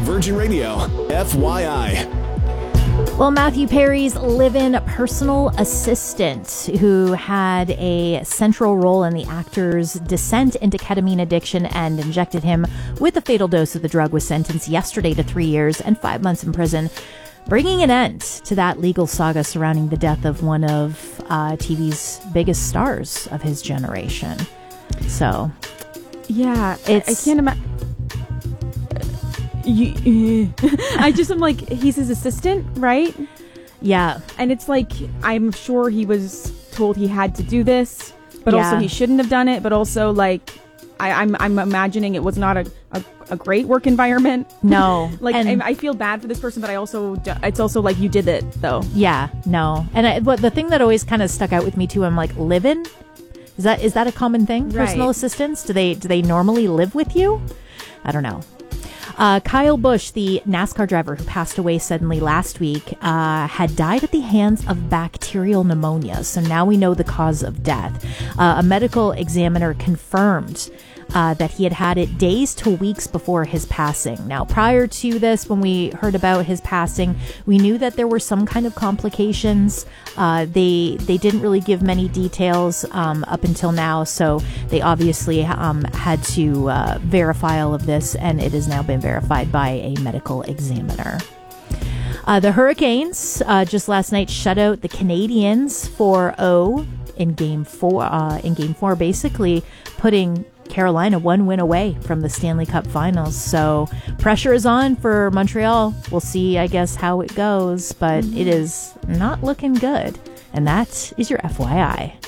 Virgin Radio, FYI. Well, Matthew Perry's live-in personal assistant, who had a central role in the actor's descent into ketamine addiction and injected him with a fatal dose of the drug, was sentenced yesterday to 3 years and 5 months in prison, bringing an end to that legal saga surrounding the death of one of TV's biggest stars of his generation. So, yeah, I can't imagine. I just am like, he's his assistant, right? Yeah. And it's like, I'm sure he was told he had to do this, but also he shouldn't have done it. But also, like, I'm imagining it was not a great work environment. No. Like, I feel bad for this person, but it's also like, you did it, though. Yeah, no. And the thing that always kind of stuck out with me, too, I'm like, live-in? Is that a common thing? Right. Personal assistants? Do they normally live with you? I don't know. Kyle Busch, the NASCAR driver who passed away suddenly last week, had died at the hands of bacterial pneumonia. So now we know the cause of death. A medical examiner confirmed that he had it days to weeks before his passing. Now, prior to this, when we heard about his passing, we knew that there were some kind of complications. They didn't really give many details up until now, so they obviously had to verify all of this, and it has now been verified by a medical examiner. The Hurricanes just last night shut out the Canadiens 4-0 in Game 4, basically putting Carolina one win away from the Stanley Cup Finals. So pressure is on for Montreal. We'll see, I guess, how it goes, but it is not looking good. And that is your FYI.